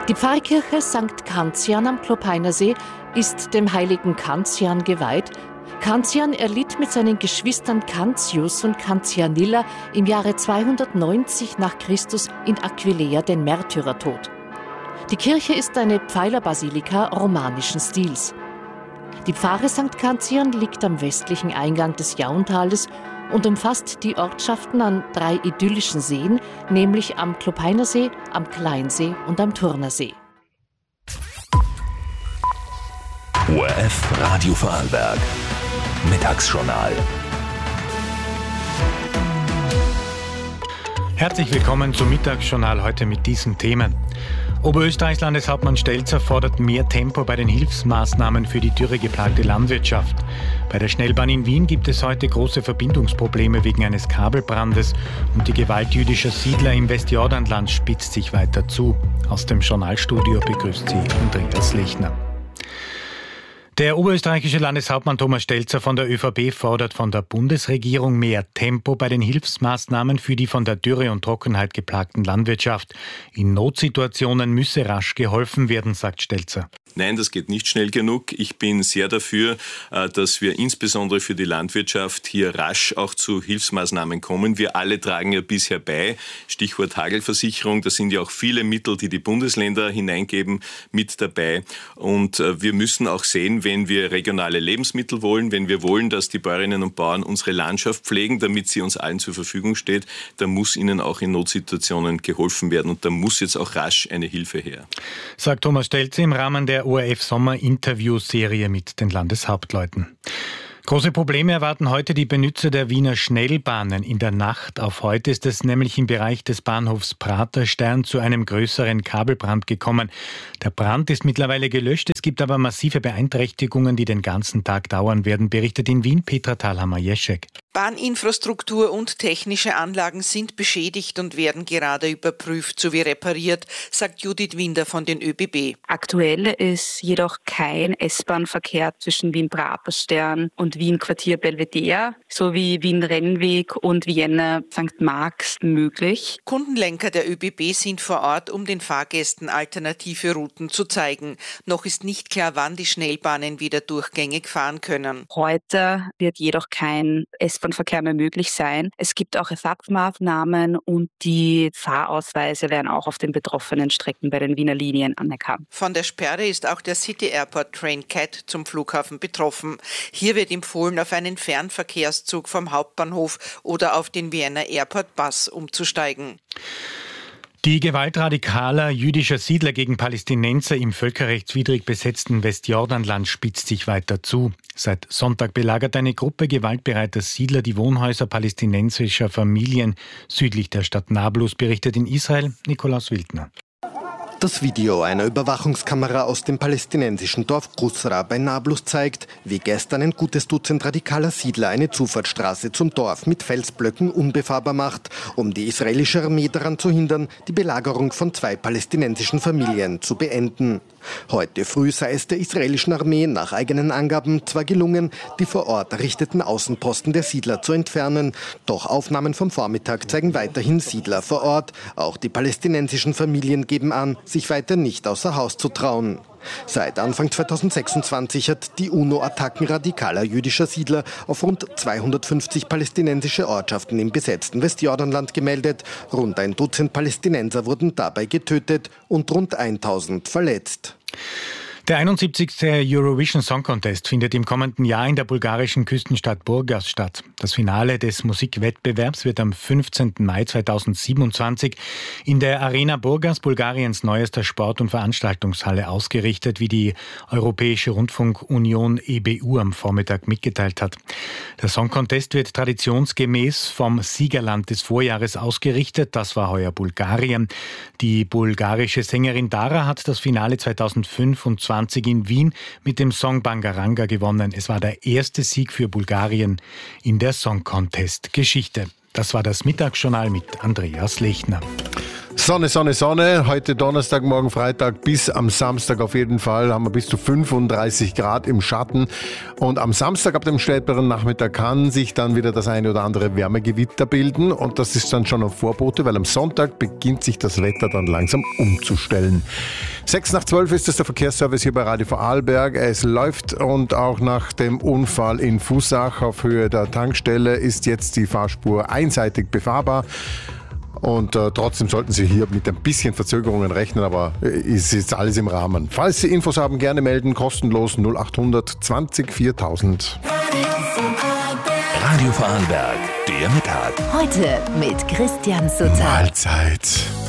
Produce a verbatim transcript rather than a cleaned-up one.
Die Pfarrkirche Sankt Kantian am Klopeinersee ist dem heiligen Kantian geweiht. Kantian erlitt mit seinen Geschwistern Cantius und Cantianilla im Jahre zweihundertneunzig nach Christus in Aquileia den Märtyrertod. Die Kirche ist eine Pfeilerbasilika romanischen Stils. Die Pfarre Sankt Kantian liegt am westlichen Eingang des Jauntales und umfasst die Ortschaften an drei idyllischen Seen, nämlich am Klopeinersee, am Kleinsee und am Turnersee. O R F Radio Vorarlberg. Mittagsjournal. Herzlich willkommen zum Mittagsjournal heute mit diesen Themen. Oberösterreichs Landeshauptmann Stelzer fordert mehr Tempo bei den Hilfsmaßnahmen für die dürregeplagte Landwirtschaft. Bei der Schnellbahn in Wien gibt es heute große Verbindungsprobleme wegen eines Kabelbrandes und die Gewalt jüdischer Siedler im Westjordanland spitzt sich weiter zu. Aus dem Journalstudio begrüßt Sie Andreas Lechner. Der oberösterreichische Landeshauptmann Thomas Stelzer von der ÖVP fordert von der Bundesregierung mehr Tempo bei den Hilfsmaßnahmen für die von der Dürre und Trockenheit geplagten Landwirtschaft. In Notsituationen müsse rasch geholfen werden, sagt Stelzer. Nein, das geht nicht schnell genug. Ich bin sehr dafür, dass wir insbesondere für die Landwirtschaft hier rasch auch zu Hilfsmaßnahmen kommen. Wir alle tragen ja bisher bei, Stichwort Hagelversicherung, da sind ja auch viele Mittel, die die Bundesländer hineingeben, mit dabei. Und wir müssen auch sehen, wenn wir regionale Lebensmittel wollen, wenn wir wollen, dass die Bäuerinnen und Bauern unsere Landschaft pflegen, damit sie uns allen zur Verfügung steht, dann muss ihnen auch in Notsituationen geholfen werden und da muss jetzt auch rasch eine Hilfe her. Sagt Thomas Stelzer im Rahmen der O R F-Sommer-Interview-Serie mit den Landeshauptleuten. Große Probleme erwarten heute die Benutzer der Wiener Schnellbahnen. In der Nacht auf heute ist es nämlich im Bereich des Bahnhofs Praterstern zu einem größeren Kabelbrand gekommen. Der Brand ist mittlerweile gelöscht, es gibt aber massive Beeinträchtigungen, die den ganzen Tag dauern werden, berichtet in Wien Petra Thalhammer-Jeschek. Bahninfrastruktur und technische Anlagen sind beschädigt und werden gerade überprüft sowie repariert, sagt Judith Winder von den ÖBB. Aktuell ist jedoch kein S-Bahn-Verkehr zwischen Wien-Praterstern und Wien-Quartier Belvedere sowie Wien-Rennweg und Vienna Sankt Marx möglich. Kundenlenker der ÖBB sind vor Ort, um den Fahrgästen alternative Routen zu zeigen. Noch ist nicht klar, wann die Schnellbahnen wieder durchgängig fahren können. Heute wird jedoch kein S-Bahn Verkehr mehr möglich sein. Es gibt auch Ersatzmaßnahmen und die Fahrausweise werden auch auf den betroffenen Strecken bei den Wiener Linien anerkannt. Von der Sperre ist auch der City Airport Train Cat zum Flughafen betroffen. Hier wird empfohlen, auf einen Fernverkehrszug vom Hauptbahnhof oder auf den Vienna Airport Bus umzusteigen. Die Gewalt radikaler jüdischer Siedler gegen Palästinenser im völkerrechtswidrig besetzten Westjordanland spitzt sich weiter zu. Seit Sonntag belagert eine Gruppe gewaltbereiter Siedler die Wohnhäuser palästinensischer Familien südlich der Stadt Nablus, berichtet in Israel Nikolaus Wildner. Das Video einer Überwachungskamera aus dem palästinensischen Dorf Qusra bei Nablus zeigt, wie gestern ein gutes Dutzend radikaler Siedler eine Zufahrtsstraße zum Dorf mit Felsblöcken unbefahrbar macht, um die israelische Armee daran zu hindern, die Belagerung von zwei palästinensischen Familien zu beenden. Heute früh sei es der israelischen Armee nach eigenen Angaben zwar gelungen, die vor Ort errichteten Außenposten der Siedler zu entfernen, doch Aufnahmen vom Vormittag zeigen weiterhin Siedler vor Ort. Auch die palästinensischen Familien geben an, sich weiter nicht außer Haus zu trauen. Seit Anfang zweitausendsechsundzwanzig hat die UNO Attacken radikaler jüdischer Siedler auf rund zweihundertfünfzig palästinensische Ortschaften im besetzten Westjordanland gemeldet. Rund ein Dutzend Palästinenser wurden dabei getötet und rund tausend verletzt. Der einundsiebzigste Eurovision Song Contest findet im kommenden Jahr in der bulgarischen Küstenstadt Burgas statt. Das Finale des Musikwettbewerbs wird am fünfzehnten Mai zweitausendsiebenundzwanzig in der Arena Burgas, Bulgariens neuester Sport- und Veranstaltungshalle, ausgerichtet, wie die Europäische Rundfunkunion E B U am Vormittag mitgeteilt hat. Der Song Contest wird traditionsgemäß vom Siegerland des Vorjahres ausgerichtet. Das war heuer Bulgarien. Die bulgarische Sängerin Dara hat das Finale zweitausendfünfundzwanzig in Wien mit dem Song Bangaranga gewonnen. Es war der erste Sieg für Bulgarien in der Song Contest Geschichte. Das war das Mittagsjournal mit Andreas Lechner. Sonne, Sonne, Sonne. Heute Donnerstag, morgen Freitag bis am Samstag auf jeden Fall haben wir bis zu fünfunddreißig Grad im Schatten. Und am Samstag ab dem späteren Nachmittag kann sich dann wieder das eine oder andere Wärmegewitter bilden. Und das ist dann schon ein Vorbote, weil am Sonntag beginnt sich das Wetter dann langsam umzustellen. Sechs nach zwölf ist es der Verkehrsservice hier bei Radio Vorarlberg. Es läuft und auch nach dem Unfall in Fußach auf Höhe der Tankstelle ist jetzt die Fahrspur einseitig befahrbar. Und äh, trotzdem sollten Sie hier mit ein bisschen Verzögerungen rechnen, aber äh, ist jetzt alles im Rahmen. Falls Sie Infos haben, gerne melden, kostenlos null acht hundert zwanzig viertausend. Radio Vorarlberg, der Mittag. Heute mit Christian Sutter. Mahlzeit.